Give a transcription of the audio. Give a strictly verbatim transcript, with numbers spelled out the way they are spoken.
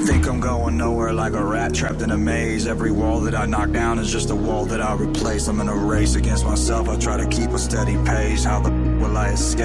Think I'm going nowhere like a rat trapped in a maze. Every wall that I knock down is just a wall that I replace. I'm in a race against myself, I try to keep a steady pace. How the f- will I escape?